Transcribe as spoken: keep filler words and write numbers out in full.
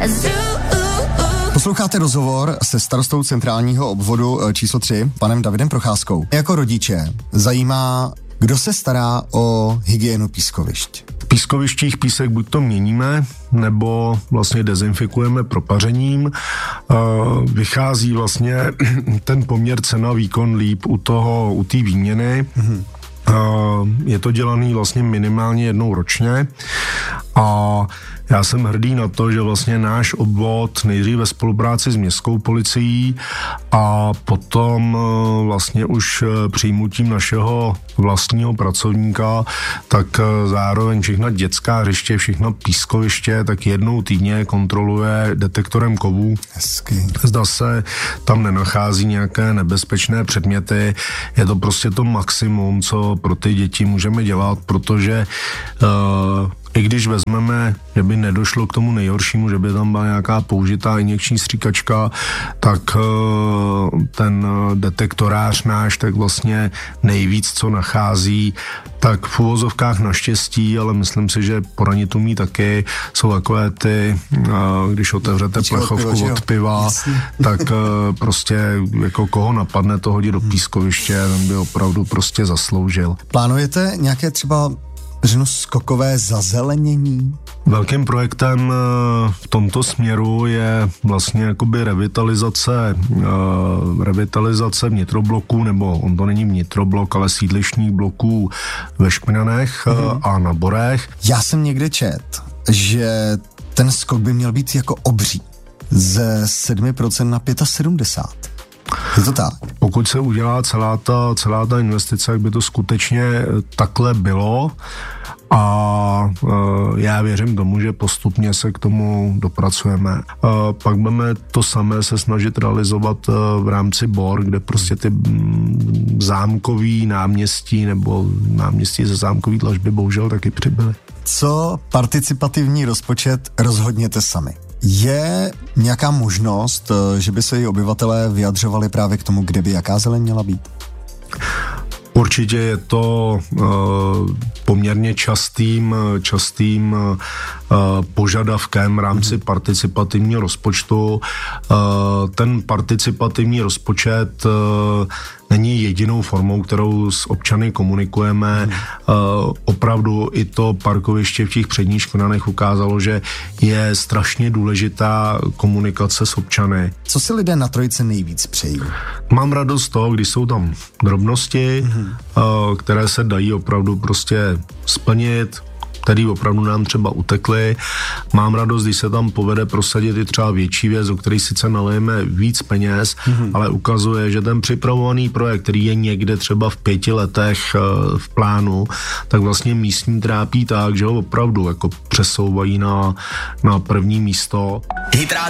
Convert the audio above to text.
Posloucháte rozhovor se starostou centrálního obvodu číslo tři, panem Davidem Procházkou. Jako rodiče zajímá, kdo se stará o hygienu pískovišť. V pískovištích písek buď to měníme, nebo vlastně dezinfikujeme propařením. Vychází vlastně ten poměr cena výkon líp u toho, u té výměny. Mm-hmm. Je to dělaný vlastně minimálně jednou ročně a já jsem hrdý na to, že vlastně náš obvod nejdřív ve spolupráci s městskou policií a potom vlastně už přijmutím našeho vlastního pracovníka, tak zároveň všechna dětská hřiště, všechna pískoviště, tak jednou týdně kontroluje detektorem kovů. Hezky. Zda se tam nenachází nějaké nebezpečné předměty. Je to prostě to maximum, co pro ty děti můžeme dělat, protože uh, i když vezmeme, že by nedošlo k tomu nejhoršímu, že by tam byla nějaká použitá injekční stříkačka, tak ten detektorář náš tak vlastně nejvíc, co nachází, tak v uvozovkách naštěstí, ale myslím si, že poranitumí taky jsou takové ty, když otevřete plechovku od piva, tak prostě jako koho napadne to hodit do pískoviště, ten by opravdu prostě zasloužil. Plánujete nějaké třeba řeknu skokové zazelenění? Velkým projektem v tomto směru je vlastně jakoby revitalizace, revitalizace vnitrobloků, nebo on to není vnitroblok, ale sídlištních bloků ve Špinanech mm-hmm. a na Borech. Já jsem někde čet, že ten skok by měl být jako obří. Ze sedm procent na sedmdesát pět. Je to tak? Pokud se udělá celá ta, celá ta investice, jak by to skutečně takhle bylo a e, já věřím tomu, že postupně se k tomu dopracujeme. E, pak budeme to samé se snažit realizovat e, v rámci Bor, kde prostě ty m, zámkový náměstí nebo náměstí ze zámkový dlažby bohužel taky přibyly. Co participativní rozpočet rozhodněte sami? Je nějaká možnost, že by se její obyvatelé vyjadřovali právě k tomu, kde by jaká zeleň měla být? Určitě je to uh, poměrně častým, častým uh, požadavkem v rámci mm. participativního rozpočtu. Uh, ten participativní rozpočet uh, není jedinou formou, kterou s občany komunikujeme. Mm. Uh, opravdu i to parkoviště v těch předních Špinanech ukázalo, že je strašně důležitá komunikace s občany. Co si lidé na Trojice nejvíc přejí? Mám radost z toho, když jsou tam drobnosti, mm. uh, které se dají opravdu prostě splnit, který opravdu nám třeba utekly. Mám radost, když se tam povede prosadit i třeba větší věc, o který sice nalijeme víc peněz, mm-hmm. ale ukazuje, že ten připravovaný projekt, který je někde třeba v pěti letech uh, v plánu, tak vlastně místní trápí tak, že ho opravdu jako přesouvají na, na první místo. Hit